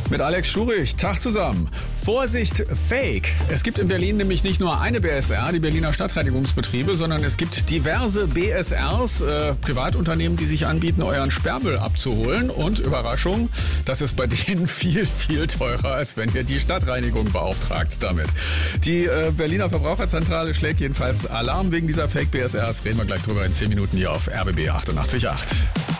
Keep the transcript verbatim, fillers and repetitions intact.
Mit Alex Schurich. Tag zusammen. Vorsicht, Fake. Es gibt in Berlin nämlich nicht nur eine B S R, die Berliner Stadtreinigungsbetriebe, sondern es gibt diverse B S Rs, äh, Privatunternehmen, die sich anbieten, euren Sperrmüll abzuholen. Und Überraschung, das ist bei denen viel, viel teurer, als wenn ihr die Stadtreinigung beauftragt damit. Die äh, Berliner Verbraucherzentrale schlägt jedenfalls Alarm wegen dieser Fake-B S Rs. Reden wir gleich drüber in zehn Minuten hier auf R B B achtundachtzig Komma acht.